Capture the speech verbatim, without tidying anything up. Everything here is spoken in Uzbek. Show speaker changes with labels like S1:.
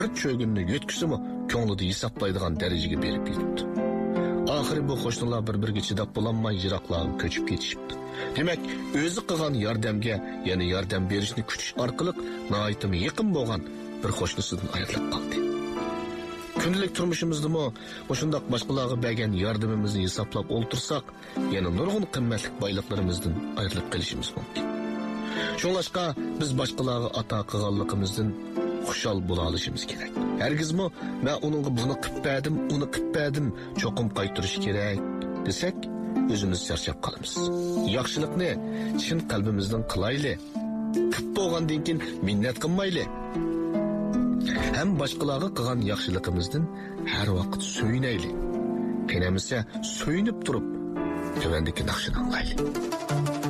S1: bir çögünni yetkisimi ko'nglida hisoblaydigan darajaga berib yetibdi. Oxiri bu qo'shnilar bir-biriga chidab bo'lolmay yiroqlarga ko'chib ketishibdi. Demak, o'zi qilgan yordamga, ya'ni yordam berishni kutish orqali nihoyatda yaqin bo'lgan bir qo'shnisidan ayrilib qoldi. Kundalik turmushimizdami o'shundoq boshqalarga bergan yordamimizni hisoblab o'ltirsak, yana nurg'un qimmatli boyliqlarimizdan ayrilib qolishimiz mumkin. Shunlashqa biz boshqalarga ato qilganligimizdan xushal bo'la olishimiz kerak. Hargizmi men uningga buni qilib berdim, uni qilib berdim, cho'qim qaytarish kerak desak, o'zimiz charchab qolamiz. Yaxshilikni chin qalbimizdan qilayli. Qilib bo'lgandan keyin minnat qilmayli. Hem başqalarga qilgan yaxshiligimizdan har vaqt so'ynayli. Qenamizcha so'ynib turib, tövendeki naqshini anglayli.